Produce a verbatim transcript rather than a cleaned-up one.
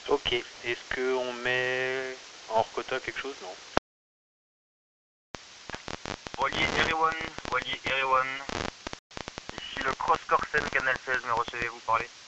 Ok, est-ce qu'on met en recota quelque chose? Non. Voilier Eriwan, voilier Eriwan. Ici le Cross Corsen, canal seize, me recevez-vous parler?